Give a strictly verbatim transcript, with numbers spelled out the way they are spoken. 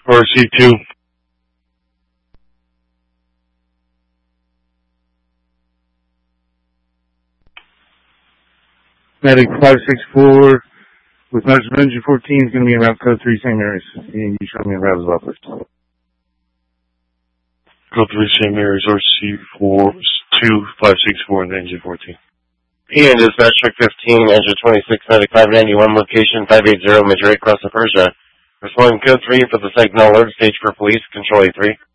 R C two. Medic five six four with Sergeant Engine fourteen is going to be in route code three, Saint Mary's. And you show me in route as well, please. Code three, Saint Mary's, R C four, two, five six four, and Engine fourteen. P N Dispatch Truck fifteen, Engine twenty-six, Medic five ninety-one, location five eighty, Madrid, Cross of Persia. Responding code three for the signal alert stage for police, control A three.